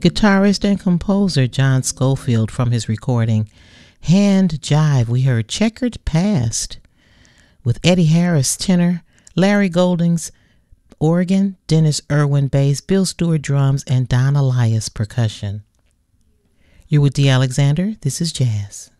Guitarist and composer John Scofield from his recording Hand Jive, we heard Checkered Past with Eddie Harris tenor, Larry Goldings organ, Dennis Irwin bass, Bill Stewart drums, and Don Elias percussion. You're with Dee Alexander. This is Jazz.